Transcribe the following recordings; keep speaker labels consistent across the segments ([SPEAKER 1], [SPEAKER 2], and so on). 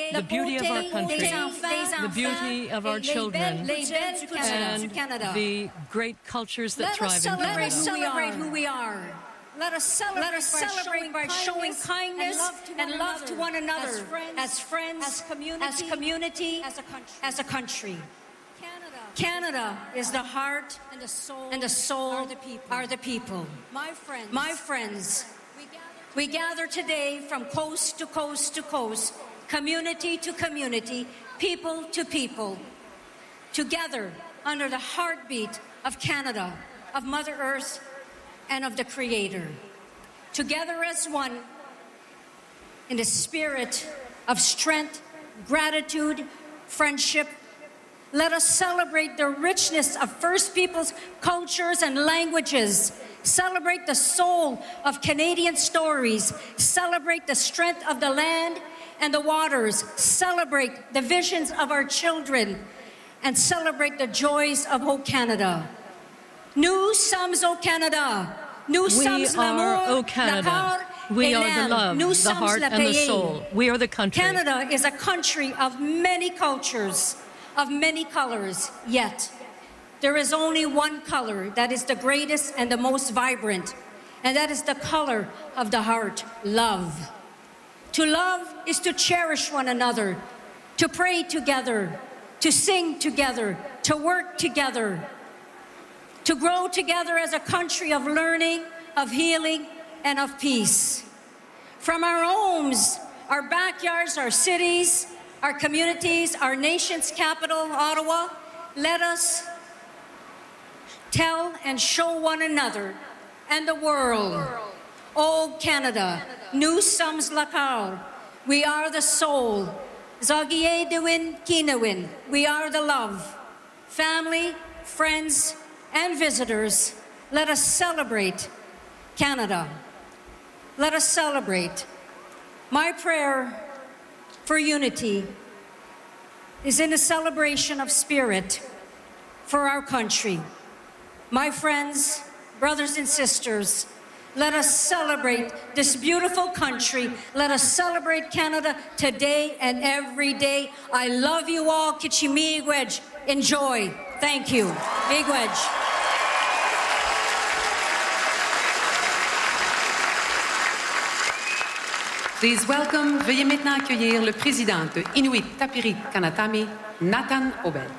[SPEAKER 1] the beauty of our country, the beauty of our children, and the great cultures that thrive in Canada.
[SPEAKER 2] Let us celebrate who we are. Let us celebrate by showing kindness and love to one another, as friends, as community, as a country. Canada is the heart and the soul are the people. My friends, we gather today from coast to coast to coast, community to community, people to people, together under the heartbeat of Canada, of Mother Earth, and of the Creator. Together as one, in the spirit of strength, gratitude, friendship, let us celebrate the richness of First Peoples cultures and languages. Celebrate the soul of Canadian stories. Celebrate the strength of the land and the waters. Celebrate the visions of our children. And celebrate the joys of O Canada. Nous sommes au Canada. Nous sommes l'amour,
[SPEAKER 1] O Canada. We are the love, the heart, and the soul. We are the country.
[SPEAKER 2] Canada is a country of many cultures, of many colors, yet there is only one color that is the greatest and the most vibrant, and that is the color of the heart, love. To love is to cherish one another, to pray together, to sing together, to work together, to grow together as a country of learning, of healing, and of peace. From our homes, our backyards, our cities, our communities, our nation's capital, Ottawa, let us tell and show one another and the world, O Canada, nous sommes la car, we are the soul, Zagiye Dewin Kinawin, we are the love. Family, friends, and visitors, let us celebrate Canada. Let us celebrate. My prayer for unity is in a celebration of spirit for our country. My friends, brothers and sisters, let us celebrate this beautiful country. Let us celebrate Canada today and every day. I love you all. Kichimiigwej. Enjoy. Thank you. Miigwej.
[SPEAKER 3] Please welcome, veuillez maintenant accueillir le président de Inuit Tapirit Kanatami, Nathan Obed.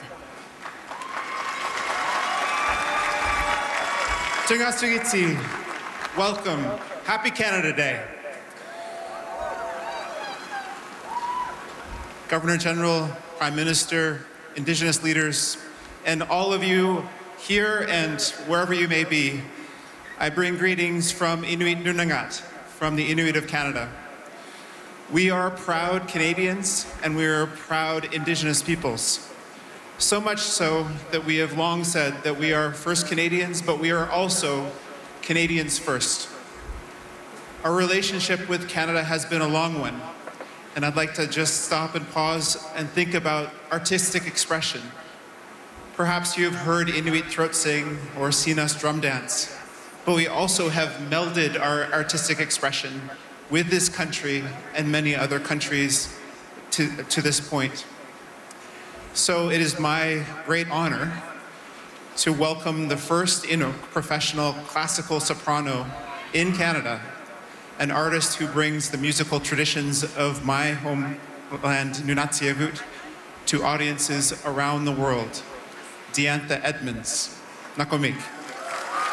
[SPEAKER 4] Tungasugitsi, welcome. Happy Canada Day. Governor General, Prime Minister, Indigenous leaders, and all of you here and wherever you may be, I bring greetings from Inuit Nunangat, from the Inuit of Canada. We are proud Canadians and we are proud Indigenous peoples. So much so that we have long said that we are first Canadians, but we are also Canadians first. Our relationship with Canada has been a long one, and I'd like to just stop and pause and think about artistic expression. Perhaps you have heard Inuit throat sing or seen us drum dance, but we also have melded our artistic expression with this country and many other countries to this point. So it is my great honor to welcome the first Inuk professional classical soprano in Canada, an artist who brings the musical traditions of my homeland, Nunatsiavut, to audiences around the world, Diantha Edmonds. Nakomik.